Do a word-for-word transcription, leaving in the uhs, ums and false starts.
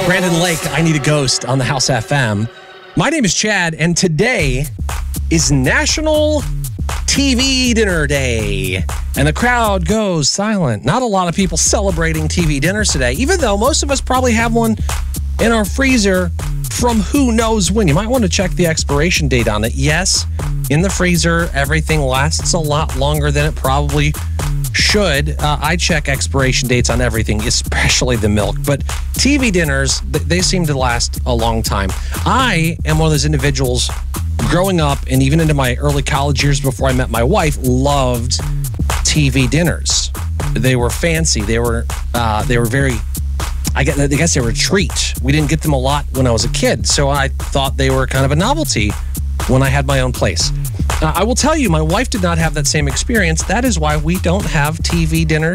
Brandon Lake, I Need a Ghost on the House F M. My name is Chad, and today is National T V Dinner Day. And the crowd goes silent. Not a lot of people celebrating T V dinners today, even though most of us probably have one in our freezer from who knows when. You might want to check the expiration date on it. Yes, in the freezer, everything lasts a lot longer than it probably should. Uh, I check expiration dates on everything, especially the milk. But T V dinners, they seem to last a long time. I am one of those individuals growing up and even into my early college years before I met my wife, loved T V dinners. They were fancy. They were uh, they were very, I guess, I guess they were a treat. We didn't get them a lot when I was a kid, so I thought they were kind of a novelty when I had my own place. Uh, I will tell you, my wife did not have that same experience. That is why we don't have T V dinners